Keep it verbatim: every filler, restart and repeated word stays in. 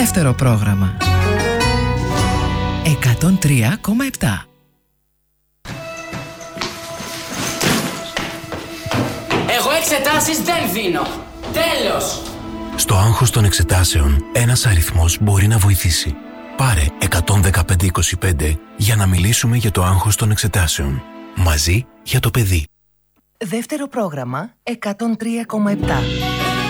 Δεύτερο πρόγραμμα εκατόν τρία κόμμα επτά. Εγώ εξετάσεις δεν δίνω. Τέλος. Στο άγχος των εξετάσεων, ένας αριθμός μπορεί να βοηθήσει. Πάρε εκατόν δεκαπέντε είκοσι πέντε για να μιλήσουμε για το άγχος των εξετάσεων. Μαζί για το παιδί. Δεύτερο πρόγραμμα εκατόν τρία κόμμα επτά.